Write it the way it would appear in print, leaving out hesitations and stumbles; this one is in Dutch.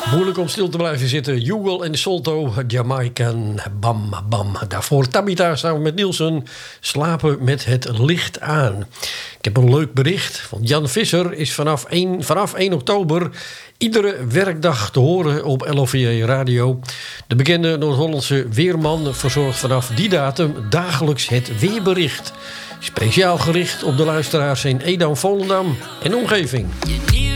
Moeilijk om stil te blijven zitten. Jugel en Solto, Jamaican, Bam Bam. Daarvoor Tabita samen met Nielsen, Slapen met het licht aan. Ik heb een leuk bericht, want Jan Visser is vanaf 1 oktober... iedere werkdag te horen op LOVJ Radio. De bekende Noord-Hollandse weerman verzorgt vanaf die datum dagelijks het weerbericht. Speciaal gericht op de luisteraars in Edam, Volendam en omgeving.